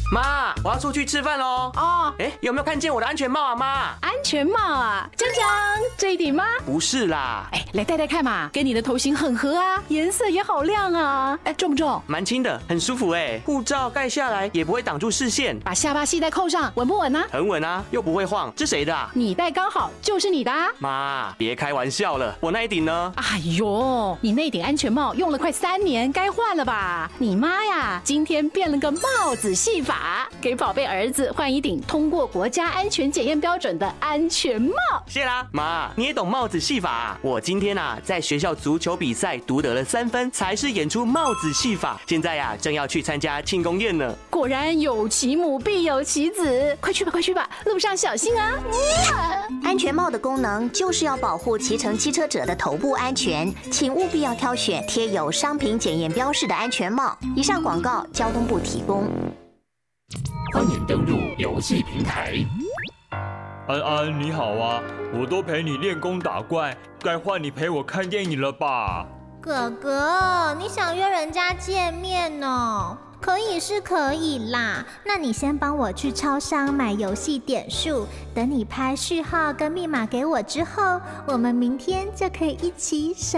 妈，我要出去吃饭喽。 哦， 有没有看见我的安全帽啊，妈？ 安全帽啊，江江，这一顶吗？ 不是啦。 来戴戴看嘛，跟你的头型很合啊，颜色也好亮啊。重不重？ 蛮轻的，很舒服哎。护照盖下来也不会挡住视线。 把下巴系带扣上，稳不稳啊？ 很稳啊，又不会晃。这谁的啊？ 你戴刚好就是你的啊。 妈，别开玩笑了，我那一顶呢？ 哎呦，你那顶安全帽用了快3年，该换了吧？你妈呀，今天变了个帽子戏法，给宝贝儿子换一顶通过国家安全检验标准的安全帽。 谢啦，妈，你也懂帽子戏法啊？我今天啊，在学校足球比赛独得了3分，才是演出帽子戏法。现在呀，正要去参加庆功宴呢。 果然有其母必有其子，快去吧，快去吧，路上小心啊！ 安全帽的功能就是要保护骑乘机车者的头部安全，请务必要挑选贴有商品检验标示的安全帽。以上广告，交通部提供。 欢迎登入游戏平台。 安安，你好啊！我都陪你练功打怪，该换你陪我看电影了吧？ 哥哥，你想约人家见面哦？可以是可以啦，那你先帮我去超商买游戏点数，等你拍序号跟密码给我之后，我们明天就可以一起